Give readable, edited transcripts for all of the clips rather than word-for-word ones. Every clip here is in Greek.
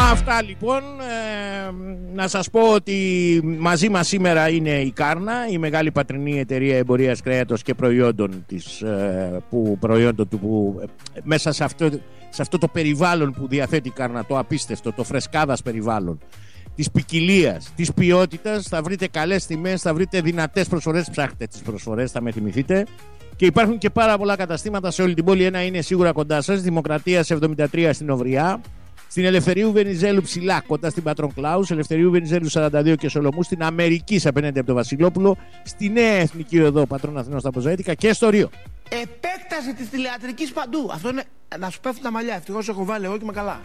Αυτά λοιπόν. Να σας πω ότι μαζί μας σήμερα είναι η Κάρνα, η μεγάλη πατρινή εταιρεία εμπορίας κρέατος και προϊόντων της, που μέσα σε αυτό το περιβάλλον που διαθέτει η Κάρνα, το απίστευτο, το φρεσκάδας περιβάλλον, της ποικιλίας, της ποιότητας, θα βρείτε καλές τιμές, θα βρείτε δυνατές προσφορές. Ψάχτε τις προσφορές, θα με θυμηθείτε. Και υπάρχουν και πάρα πολλά καταστήματα σε όλη την πόλη. Ένα είναι σίγουρα κοντά σας, Δημοκρατίας 73 στην Οβριά, στην Ελευθερίου Βενιζέλου ψηλά κοντά στην Πατρόν Κλάους, Ελευθερίου Βενιζέλου 42 και Σολομού, στην Αμερική απέναντι από το Βασιλόπουλο, στη Νέα Εθνική Οδό Πατρών Αθηνών στα Ποζαίτικα και στο Ρίο. Επέκταση της τηλεατρικής παντού. Αυτό είναι να σου πέφτουν τα μαλλιά. Ευτυχώς έχω βάλει εγώ και είμαι καλά.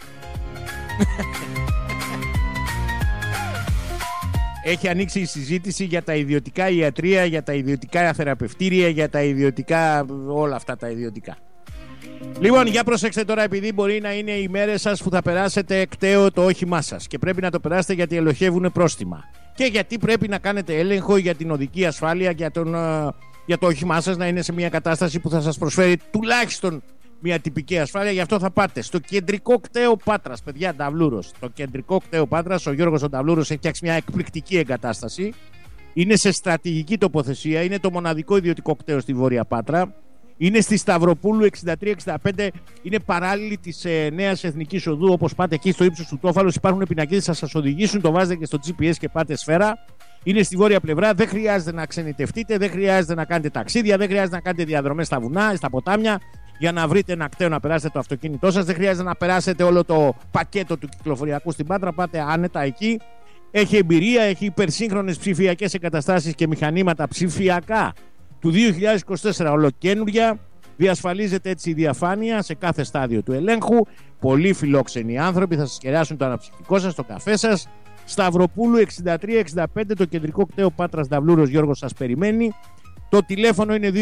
Έχει ανοίξει η συζήτηση για τα ιδιωτικά ιατρεία, για τα ιδιωτικά θεραπευτήρια, για τα ιδιωτικά, όλα αυτά τα ιδιωτικά. Λοιπόν, για προσέξτε τώρα, επειδή μπορεί να είναι οι μέρες σας που θα περάσετε εκταίο το όχημά σας και πρέπει να το περάσετε γιατί ελοχεύουν πρόστιμα και γιατί πρέπει να κάνετε έλεγχο για την οδική ασφάλεια, για το όχημά σας να είναι σε μια κατάσταση που θα σας προσφέρει τουλάχιστον μια τυπική ασφάλεια. Γι' αυτό θα πάτε στο κεντρικό κτέο Πάτρας, παιδιά, Νταυλούρος. Το κεντρικό κτέο Πάτρας, ο Γιώργος ο Νταυλούρος έχει φτιάξει μια εκπληκτική εγκατάσταση. Είναι σε στρατηγική τοποθεσία, είναι το μοναδικό ιδιωτικό κτέο στη Βόρεια Πάτρα. Είναι στη Σταυροπούλου 63-65, είναι παράλληλη της Νέας Εθνικής Οδού. Όπως πάτε εκεί στο ύψος του Τόφαλος, υπάρχουν πινακίδες, θα σας οδηγήσουν, το βάζετε και στο GPS και πάτε σφαίρα. Είναι στη βόρεια πλευρά, δεν χρειάζεται να ξενιτευτείτε, δεν χρειάζεται να κάνετε ταξίδια, δεν χρειάζεται να κάνετε διαδρομές στα βουνά, στα ποτάμια για να βρείτε ένα κτέο να περάσετε το αυτοκίνητό σας. Δεν χρειάζεται να περάσετε όλο το πακέτο του κυκλοφοριακού στην Πάτρα, πάτε άνετα εκεί. Έχει εμπειρία, έχει υπερσύγχρονες ψηφιακές εγκαταστάσεις και μηχανήματα ψηφιακά του 2024 ολοκαίνουργια. Διασφαλίζεται έτσι η διαφάνεια σε κάθε στάδιο του ελέγχου. Πολύ φιλόξενοι άνθρωποι θα σας κεράσουν το αναψυκτικό σας, το καφέ σας. Σταυροπούλου 63-65, το κεντρικό κτέο Πάτρας Νταυλούρος, Γιώργος σας περιμένει. Το τηλέφωνο είναι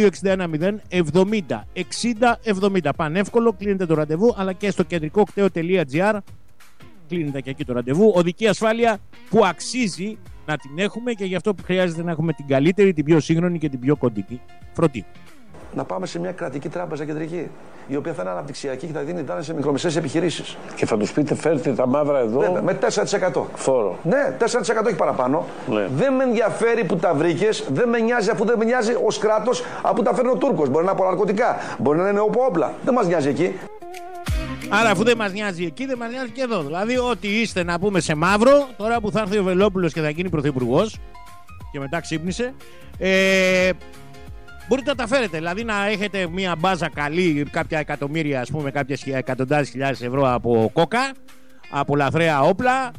261-070-60-70. Πανεύκολο, κλείνετε το ραντεβού, αλλά και στο κεντρικόκτέο.gr κλείνετε και εκεί το ραντεβού. Οδική ασφάλεια που αξίζει να την έχουμε και γι' αυτό που χρειάζεται να έχουμε την καλύτερη, την πιο σύγχρονη και την πιο κοντινή φροντίδα. Να πάμε σε μια κρατική τράπεζα κεντρική, η οποία θα είναι αναπτυξιακή και θα δίνει δάνεια σε μικρομεσαίες επιχειρήσεις. Και θα τους πείτε, φέρτε τα μαύρα εδώ. Βέβαια, με 4%. Φόρο. Ναι, 4% έχει παραπάνω. Ναι. Δεν με ενδιαφέρει που τα βρήκες, δεν με νοιάζει, αφού δεν με νοιάζει ως κράτος από τα φέρνει ο Τούρκος. Μπορεί να είναι από ναρκωτικά, μπορεί να είναι από όπλα. Δεν μας νοιάζει εκεί. Άρα, αφού δεν μας νοιάζει εκεί, δεν μας νοιάζει και εδώ. Δηλαδή, ό,τι είστε να πούμε σε μαύρο, τώρα που θα έρθει ο Βελόπουλος και θα γίνει πρωθυπουργός και μετά ξύπνησε. Μπορείτε να τα φέρετε, δηλαδή να έχετε μια μπάζα καλή, κάποια εκατομμύρια, ας πούμε, κάποιες εκατοντάδες χιλιάδες ευρώ από κόκα, από λαθρέα όπλα,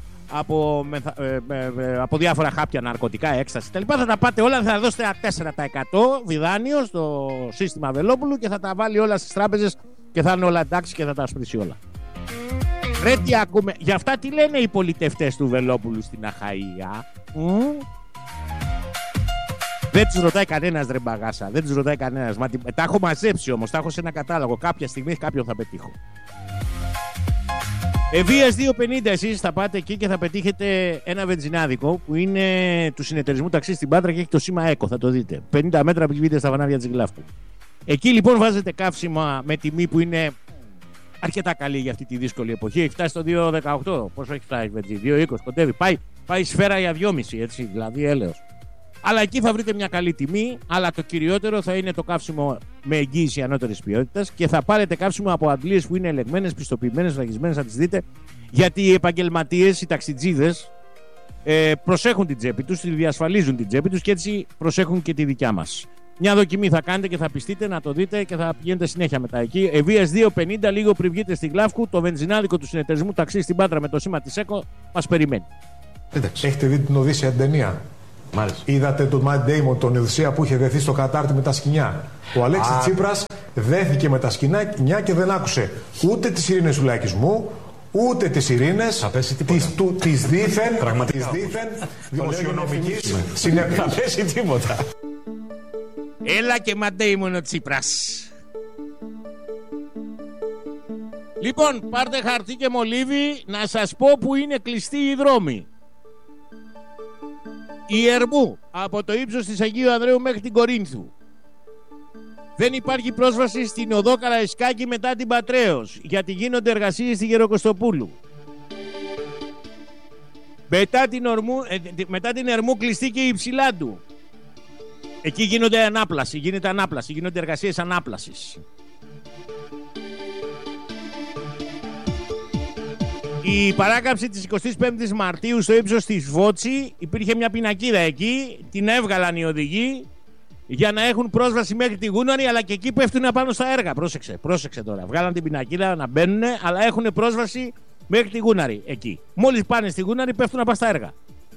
από διάφορα χάπια, ναρκωτικά, έκσταση κτλ. Θα τα πάτε όλα, θα δώσετε ένα 4% βιδάνιο στο σύστημα Βελόπουλου και θα τα βάλει όλα στις τράπεζες και θα είναι όλα εντάξει και θα τα ασπρίσει όλα. Ρε, τι ακούμε, γι' αυτά τι λένε οι πολιτευτές του Βελόπουλου στην Αχαΐα. Δεν τους ρωτάει κανένας, ρε μπαγάσα. Δεν τους ρωτάει κανένας. Τα έχω μαζέψει όμως. Τα έχω σε ένα κατάλογο. Κάποια στιγμή κάποιον θα πετύχω. Ευβίας 250 εσείς θα πάτε εκεί και θα πετύχετε ένα βενζινάδικο που είναι του συνεταιρισμού ταξί στην Πάτρα και έχει το σήμα ΕΚΟ. Θα το δείτε. 50 μέτρα από βγείτε στα βανάρια της Γλάφκου. Εκεί λοιπόν βάζετε καύσιμα με τιμή που είναι αρκετά καλή για αυτή τη δύσκολη εποχή. Έχει φτάσει το 2,18. Πόσο έχει φτάσει, 2,20. Κοντεύει. Πάει σφαίρα για 2,5. Έτσι, δηλαδή έλεος. Αλλά εκεί θα βρείτε μια καλή τιμή, αλλά το κυριότερο θα είναι το καύσιμο με εγγύηση ανώτερης ποιότητας και θα πάρετε καύσιμο από αντλίες που είναι ελεγμένες, πιστοποιημένες, φραγισμένες, θα τις δείτε, γιατί οι επαγγελματίες, οι ταξιτζίδες προσέχουν την τσέπη τους, τη διασφαλίζουν την τσέπη τους και έτσι προσέχουν και τη δικιά μας. Μια δοκιμή θα κάνετε και θα πιστείτε να το δείτε και θα πηγαίνετε συνέχεια μετά εκεί. Ευβίας 250, λίγο πριν βγείτε στη Γλάφκου, το βενζινάδικο του συνεταιρισμού ταξί στην Πάτρα με το σήμα της ΕΚΟ μας περιμένει. Έχετε δει την Οδύσσια ταινία? Μάλιστα. Είδατε τον Matt Damon, τον Οδυσσέα που είχε δεθεί στο κατάρτι με τα σκοινιά. Ο Αλέξης Τσίπρας δέθηκε με τα σκοινιά και δεν άκουσε ούτε τις ειρήνες του λαϊκισμού, ούτε τις ειρήνες της δίθεν δημοσιονομικής συνέπειας. Θα πέσει τίποτα. Έλα και Matt Damon ο Τσίπρας. Λοιπόν, πάρτε χαρτί και μολύβι να σας πω που είναι κλειστοί οι δρόμοι. Η Ερμού από το ύψος της Αγίου Ανδρέου μέχρι την Κορίνθου. Δεν υπάρχει πρόσβαση στην οδό Καραϊσκάκη μετά την Πατρέως γιατί γίνονται εργασίες στη Γεροκοστοπούλου. Μετά την Ερμού κλειστή και η Υψηλάντου. Εκεί γίνεται ανάπλαση, γίνονται εργασίες ανάπλασης. Η παράκαμψη της 25ης Μαρτίου στο ύψος της Βότση, υπήρχε μια πινακίδα εκεί, την έβγαλαν οι οδηγοί για να έχουν πρόσβαση μέχρι τη Γούναρη, αλλά και εκεί πέφτουν απάνω στα έργα. Πρόσεξε τώρα. Βγάλαν την πινακίδα να μπαίνουν, αλλά έχουν πρόσβαση μέχρι τη Γούναρη εκεί. Μόλις πάνε στη Γούναρη πέφτουν απάνω στα έργα.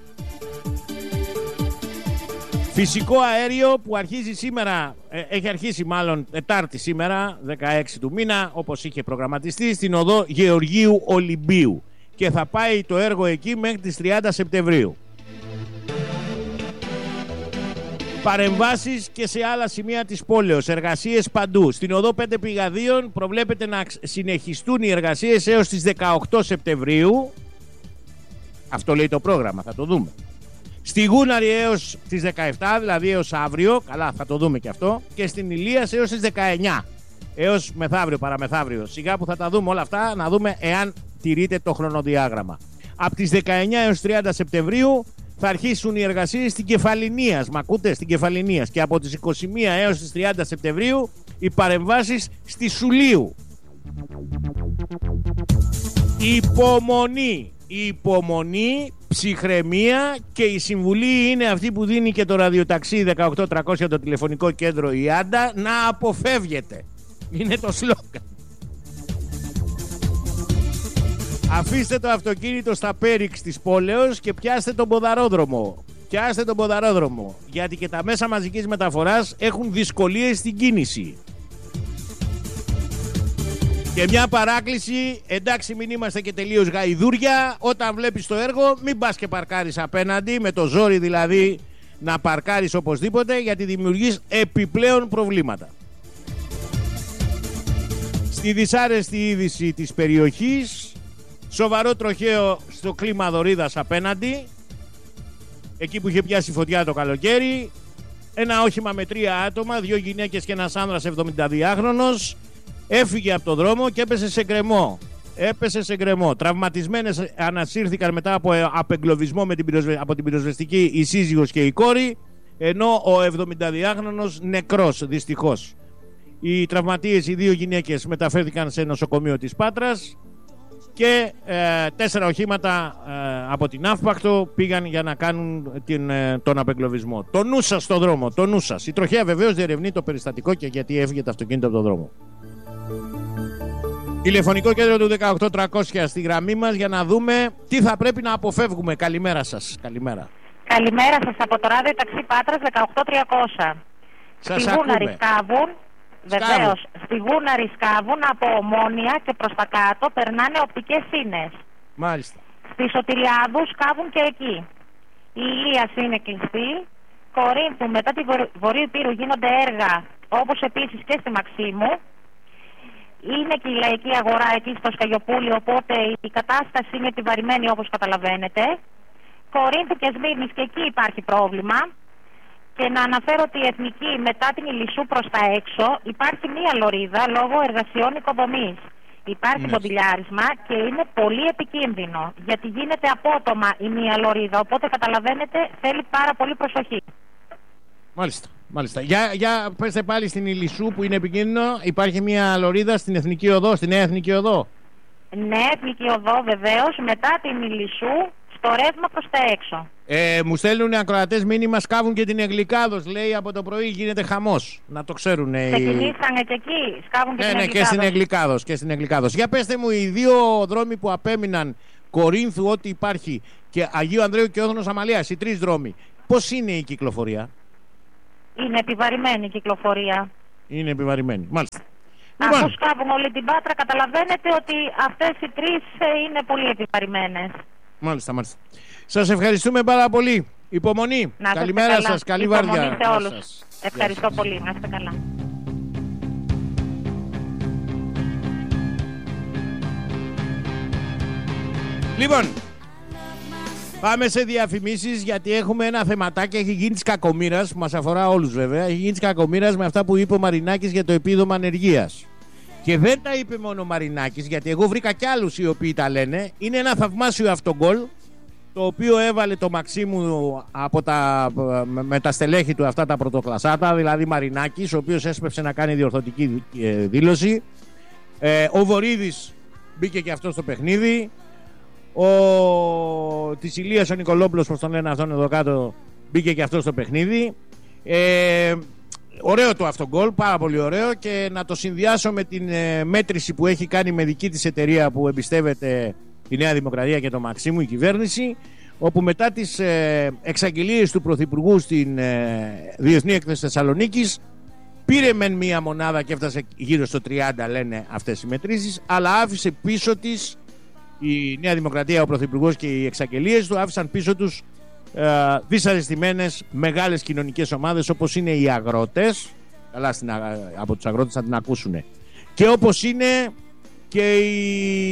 Φυσικό αέριο που αρχίζει σήμερα, έχει αρχίσει μάλλον Τετάρτη σήμερα, 16 του μήνα, όπως είχε προγραμματιστεί, στην οδό Γεωργίου Ολυμπίου. Και θα πάει το έργο εκεί μέχρι τις 30 Σεπτεμβρίου. Παρεμβάσεις και σε άλλα σημεία της πόλεως, εργασίες παντού. Στην οδό 5 Πηγαδίων προβλέπεται να συνεχιστούν οι εργασίες έως τις 18 Σεπτεμβρίου. Αυτό λέει το πρόγραμμα, θα το δούμε. Στη Γούναρη έως τις 17, δηλαδή έως αύριο, καλά θα το δούμε και αυτό, και στην Ηλίας έως τις 19, έως μεθαύριο, παραμεθαύριο. Σιγά που θα τα δούμε όλα αυτά, να δούμε εάν τηρείται το χρονοδιάγραμμα. Από τις 19 έως 30 Σεπτεμβρίου θα αρχίσουν οι εργασίες στην Κεφαληνίας, μ' ακούτε, στην Κεφαληνίας, και από τις 21 έως τις 30 Σεπτεμβρίου οι παρεμβάσεις στη Σουλίου. Υπομονή, ψυχραιμία, και η συμβουλή είναι αυτή που δίνει και το ραδιοταξί 18300, το τηλεφωνικό κέντρο η Άντα, να αποφεύγετε. Είναι το σλόγγαν. Αφήστε το αυτοκίνητο στα πέριξ της πόλεως και πιάστε τον ποδαρόδρομο. Γιατί και τα μέσα μαζικής μεταφοράς έχουν δυσκολίες στην κίνηση. Και μια παράκληση, εντάξει μην είμαστε και τελείως γαϊδούρια, όταν βλέπεις το έργο μην πας και παρκάρεις απέναντι, με το ζόρι δηλαδή να παρκάρεις οπωσδήποτε, γιατί δημιουργείς επιπλέον προβλήματα. Στη δυσάρεστη είδηση της περιοχής, σοβαρό τροχαίο στο κλίμα Δωρίδας απέναντι, εκεί που είχε πιάσει φωτιά το καλοκαίρι, ένα όχημα με 3 άτομα, 2 γυναίκες και ένας άνδρας 72χρονος, έφυγε από το δρόμο και έπεσε σε γκρεμό. Τραυματισμένες ανασύρθηκαν μετά από απεγκλωβισμό από την πυροσβεστική η σύζυγος και η κόρη, ενώ ο 72χρονος νεκρός δυστυχώς. Οι τραυματίες, οι 2 γυναίκες, μεταφέρθηκαν σε νοσοκομείο της Πάτρας και 4 οχήματα από την Αύπακτο πήγαν για να κάνουν τον απεγκλωβισμό. Το νου σας στο δρόμο, το νου σας. Η τροχέα βεβαίως διερευνεί το περιστατικό και γιατί έφυγε το αυτοκίνητο από τον δρόμο. Τηλεφωνικό κέντρο του 18300 στη γραμμή μας για να δούμε τι θα πρέπει να αποφεύγουμε. Καλημέρα σας. Καλημέρα σας από το ράδιο ταξί Πάτρας 18300. Στη Γούναρη σκάβουν. Βεβαίως, στη Γούναρη σκάβουν από Ομόνια και προς τα κάτω περνάνε οπτικές σύνες. Μάλιστα. Στη Σωτηριάδου σκάβουν και εκεί. Η Ηλίας είναι κλειστή. Κορίνθου μετά τη Βορείου Πύρου γίνονται έργα, όπως επίσης και στη Μαξίμου. Είναι και η λαϊκή αγορά εκεί στο Σκαγιοπούλι, οπότε η κατάσταση είναι επιβαρημένη όπως καταλαβαίνετε. Κορίνθου και Σμύρνης και εκεί υπάρχει πρόβλημα. Και να αναφέρω ότι η Εθνική μετά την Ηλισσού προς τα έξω υπάρχει μία λωρίδα λόγω εργασιών οικοδομής. Υπάρχει ποντιλιάρισμα και είναι πολύ επικίνδυνο, γιατί γίνεται απότομα η μία λωρίδα, οπότε καταλαβαίνετε θέλει πάρα πολύ προσοχή. Μάλιστα. Για πέστε πάλι στην Ηλισσού που είναι επικίνδυνο, υπάρχει μία λωρίδα στην Εθνική Οδό, στη Νέα Εθνική Οδό. Ναι, Εθνική Οδό βεβαίως, μετά την Ηλισσού στο ρεύμα προς τα έξω. Μου στέλνουν οι ακροατές μήνυμα, σκάβουν και την Εγλικάδος, λέει, από το πρωί γίνεται χαμός. Να το ξέρουν. Ξεκινήσανε και εκεί, σκάβουν και την Εγλικάδος. Ναι, και στην Εγλικάδος. Για πέστε μου, οι 2 δρόμοι που απέμειναν, Κορίνθου, ό,τι υπάρχει, και Αγίου Ανδρέου και Όδωνος Αμαλίας, οι 3 δρόμοι, πώς είναι η κυκλοφορία? Είναι επιβαρημένη η κυκλοφορία. Είναι επιβαρημένη, μάλιστα. Αφού σκάβουν όλη την Πάτρα, καταλαβαίνετε ότι αυτές οι 3 είναι πολύ επιβαρημένες. Μάλιστα. Σας ευχαριστούμε πάρα πολύ. Υπομονή. Καλημέρα σας. Καλή βάρδια. Σε όλους. Ευχαριστώ πολύ. Να είστε καλά. Λοιπόν, πάμε σε διαφημίσεις, γιατί έχουμε ένα θεματάκι. Έχει γίνει της κακομοίρας, που μας αφορά όλους βέβαια. Έχει γίνει της κακομοίρας με αυτά που είπε ο Μαρινάκης για το επίδομα ανεργίας. Και δεν τα είπε μόνο ο Μαρινάκης, γιατί εγώ βρήκα κι άλλους οι οποίοι τα λένε. Είναι ένα θαυμάσιο αυτογκολ το οποίο έβαλε το Μαξίμου με τα στελέχη του αυτά τα πρωτοκλασάτα, δηλαδή Μαρινάκης, ο οποίος έσπευσε να κάνει διορθωτική δήλωση. Ο Βορίδης μπήκε και αυτό στο παιχνίδι. Της Ηλίας ο Νικολόπουλος, όπως τον λένε αυτόν εδώ κάτω, μπήκε και αυτό στο παιχνίδι. Ωραίο το αυτό γκολ, πάρα πολύ ωραίο, και να το συνδυάσω με την μέτρηση που έχει κάνει με δική της εταιρεία που εμπιστεύεται η Νέα Δημοκρατία και το Μαξίμου, η κυβέρνηση, όπου μετά τις εξαγγελίες του Πρωθυπουργού στην Διεθνή Έκθεση Θεσσαλονίκης πήρε μεν μία μονάδα και έφτασε γύρω στο 30, λένε αυτές οι μετρήσεις, αλλά άφησε πίσω της η Νέα Δημοκρατία, ο Πρωθυπουργός και οι εξαγγελίες του άφησαν πίσω τους δυσαρεστημένες μεγάλες κοινωνικές ομάδες, όπως είναι οι αγρότες. Καλά, από τους αγρότες θα την ακούσουν. Και όπως είναι και οι